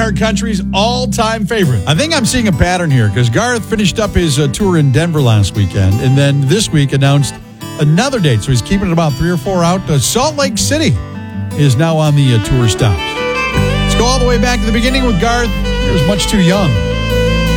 our country's all-time favorite. I think I'm seeing a pattern here because Garth finished up his tour in Denver last weekend and then this week announced another date. So he's keeping it about 3 or 4 out. Salt Lake City is now on the tour stops. Let's go all the way back to the beginning with Garth. He was much too young.